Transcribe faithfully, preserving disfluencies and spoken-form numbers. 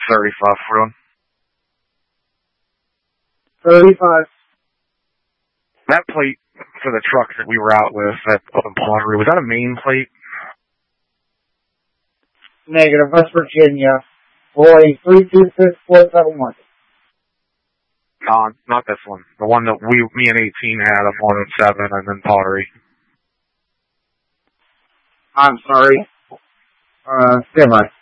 thirty-five for them. thirty-five. That plate for the truck that we were out with at Open Pottery, was that a Maine plate? Negative, West Virginia. Boy, three two six four seven one. No, not this one. The one that we, me and eighteen had up on seven and then Pottery. I'm sorry. Uh, stand by.